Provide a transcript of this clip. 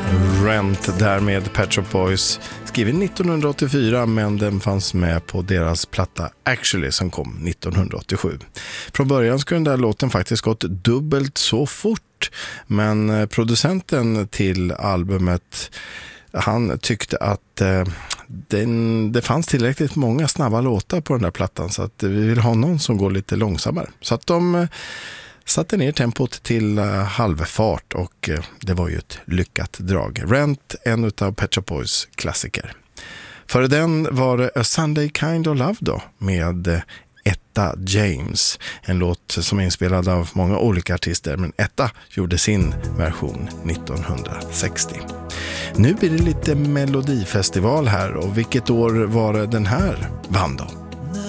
Rent där med Pet Shop Boys, skriven 1984, men den fanns med på deras platta Actually som kom 1987. Från början skulle den där låten faktiskt gått dubbelt så fort, men producenten till albumet, han tyckte att det fanns tillräckligt många snabba låtar på den där plattan, så att vi vill ha någon som går lite långsammare. Så att de satte ner tempot till halvfart, och det var ju ett lyckat drag. Rent, en utav Pet Shop Boys klassiker. Före den var det A Sunday Kind of Love då, med Etta James. En låt som är inspelad av många olika artister, men Etta gjorde sin version 1960. Nu blir det lite melodifestival här, och vilket år var det den här vann då?